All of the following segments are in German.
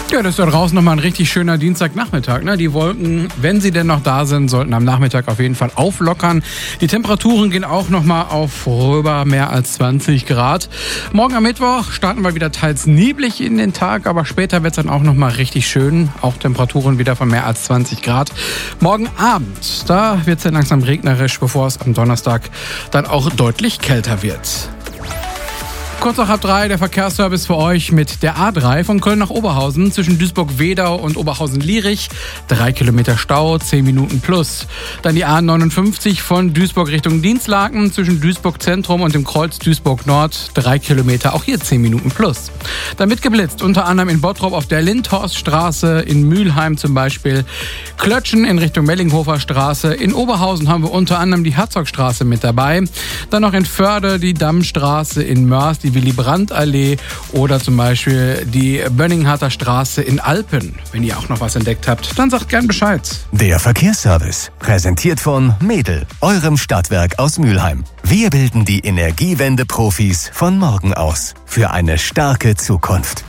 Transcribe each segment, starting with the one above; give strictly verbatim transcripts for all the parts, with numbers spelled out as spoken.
Ja, das ist da draußen nochmal ein richtig schöner Dienstagnachmittag. Ne? Die Wolken, wenn sie denn noch da sind, sollten am Nachmittag auf jeden Fall auflockern. Die Temperaturen gehen auch nochmal auf rüber mehr als zwanzig Grad. Morgen am Mittwoch starten wir wieder teils neblig in den Tag, aber später wird es dann auch nochmal richtig schön. Auch Temperaturen wieder von mehr als zwanzig Grad. Morgen Abend, da wird es dann langsam regnerisch, bevor es am Donnerstag dann auch deutlich kälter wird. Kurz nach halb drei der Verkehrsservice für euch mit der A drei von Köln nach Oberhausen zwischen Duisburg-Wedau und Oberhausen-Lierich. Drei Kilometer Stau, zehn Minuten plus. Dann die A neunundfünfzig von Duisburg Richtung Dienstlaken zwischen Duisburg Zentrum und dem Kreuz Duisburg Nord. Drei Kilometer, auch hier zehn Minuten plus. Dann wird geblitzt, unter anderem in Bottrop auf der Lindhorststraße, in Mülheim zum Beispiel. Klötschen in Richtung Mellinghofer Straße. In Oberhausen haben wir unter anderem die Herzogstraße mit dabei. Dann noch in Förde die Dammstraße, in Mörs die Willy-Brandt-Allee oder zum Beispiel die Bönningharter Straße in Alpen. Wenn ihr auch noch was entdeckt habt, dann sagt gern Bescheid. Der Verkehrsservice, präsentiert von Medel, eurem Stadtwerk aus Mülheim. Wir bilden die Energiewende-Profis von morgen aus für eine starke Zukunft.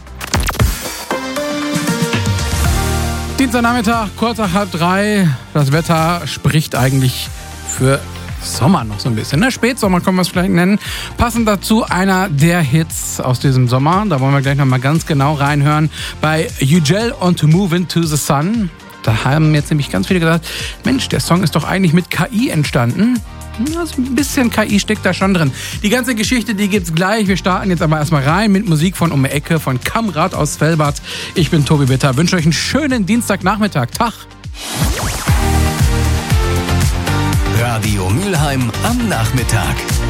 Dienstagnachmittag, kurz nach halb drei. Das Wetter spricht eigentlich für Sommer noch so ein bisschen, ne? Spätsommer können wir es vielleicht nennen. Passend dazu einer der Hits aus diesem Sommer. Da wollen wir gleich nochmal ganz genau reinhören. Bei Ugel und Move Into the Sun. Da haben jetzt nämlich ganz viele gesagt, Mensch, der Song ist doch eigentlich mit K I entstanden. Also ein bisschen K I steckt da schon drin. Die ganze Geschichte, die gibt's gleich. Wir starten jetzt aber erstmal rein mit Musik von um die Ecke, von Kamrat aus Velbert. Ich bin Tobi Bitter. Wünsche euch einen schönen Dienstagnachmittag. Tag. Radio Mülheim am Nachmittag.